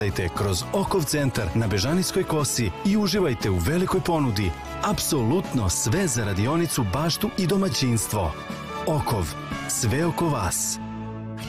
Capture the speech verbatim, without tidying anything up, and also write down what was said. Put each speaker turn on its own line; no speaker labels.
kroz Okov centar na Bežanijskoj kosi i uživajte u velikoj ponudi. Apsolutno sve za radionicu, baštu i domaćinstvo. Okov, sve oko vas.